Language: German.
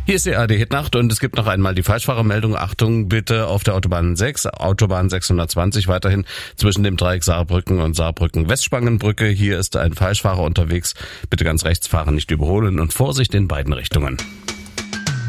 Hier ist die ARD Hitnacht und es gibt noch einmal die Falschfahrermeldung. Achtung bitte auf der Autobahn 6, Autobahn 620 weiterhin zwischen dem Dreieck Saarbrücken und Saarbrücken-Westspangenbrücke. Hier ist ein Falschfahrer unterwegs. Bitte ganz rechts fahren, nicht überholen und Vorsicht in beiden Richtungen.